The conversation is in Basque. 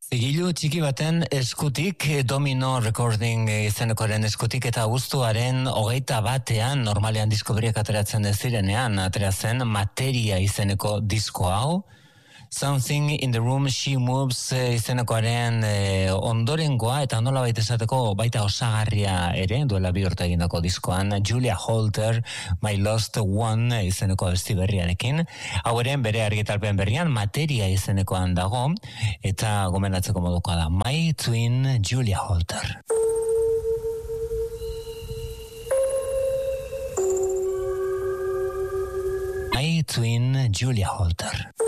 Zigilu txiki baten eskutik, Domino Recording izenekoaren eskutik eta abuztuaren 21 normalean disko berriak ateratzen ez zirenean, atera zen Materia izeneko disko hau. Something in the Room She Moves izenekoaren ondorengoa eta nolabait esateko baita osagarria ere, duela 2 urte egindako diskoan, Julia Holter, My Lost One izeneko abesti berriarekin. Hau ere bere argitalpen berrian Materia izenekoan dago eta gomendatzeko modukoa da My Twin Julia Holter. My Twin Julia Holter.